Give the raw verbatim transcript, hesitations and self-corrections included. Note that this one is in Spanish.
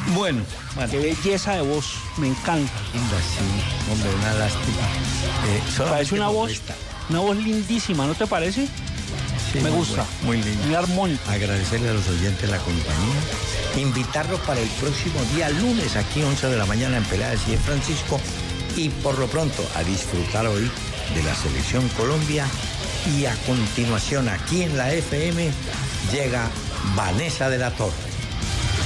Bueno, bueno. Qué belleza de voz, me encanta. Linda, sí, hombre, una lástima. Eh, Parece una voz, resta. una voz lindísima, ¿no te parece? Sí, me muy gusta. Bueno, muy lindo. Muy armónico. Agradecerle a los oyentes la compañía. Invitarlos para el próximo día lunes, aquí once de la mañana en Peláez y en Francisco. Y por lo pronto, a disfrutar hoy de la Selección Colombia. Y a continuación, aquí en la F M, llega Vanessa de la Torre.